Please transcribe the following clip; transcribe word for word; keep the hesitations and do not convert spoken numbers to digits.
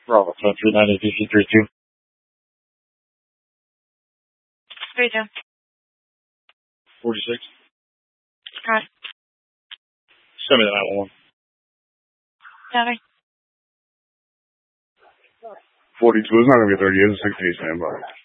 Bravo, ten three nine eight D C three two. three two. forty-six. Got it. Send me the nine one one. Copy. forty-two is not going to be thirty, it's a sixty-eight standby.